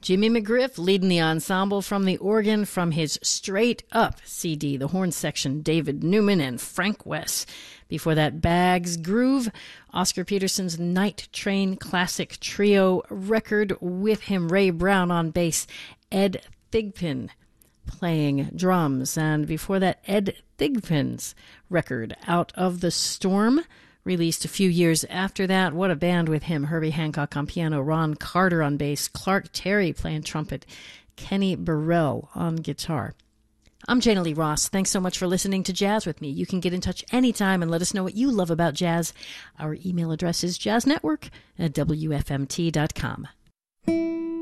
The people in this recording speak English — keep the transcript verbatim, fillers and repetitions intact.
Jimmy McGriff leading the ensemble from the organ from his Straight Up C D. The horn section, David Newman and Frank West. Before that, Bags Groove, Oscar Peterson's Night Train Classic Trio record. With him, Ray Brown on bass, Ed Thigpen playing drums. And before that, Ed Thigpen's record, Out of the Storm, released a few years after that. What a band with him. Herbie Hancock on piano, Ron Carter on bass, Clark Terry playing trumpet, Kenny Burrell on guitar. I'm Jana Lee Ross. Thanks so much for listening to Jazz with me. You can get in touch anytime and let us know what you love about jazz. Our email address is jazznetwork at W F M T dot com.